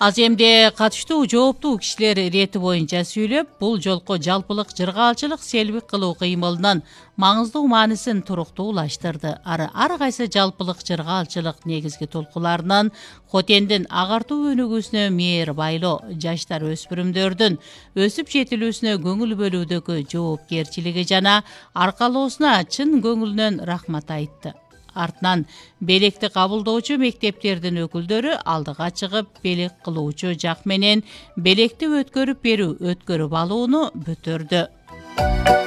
Аз эмде катыштуу жооптуу кишилер ирети боюнча сүйлөп, бул жолку жалпылык жыргаалчылык селбик кылуу кыймылынын маңыздуу маанисин туруктуулаштырды. Ар кайсы жалпылык жыргаалчылык негизги толкуларынын хотендин агартуу өнүгүүсүнө мээр байлоо, жаштар өспүрүмдөрдүн өсүп жетилүүсүнө көңүл бөлүүдөгү жоопкерчилиги жана аркалоосуна чын көңүлүнөн рахмат айтты. Артынан белекти кабылдоочу мектептердин өкүлдөрү алдыга чыгып, белек кылуучу жак менен белекти өткөрүп берүү, өткөрүп алууну көтөрдү.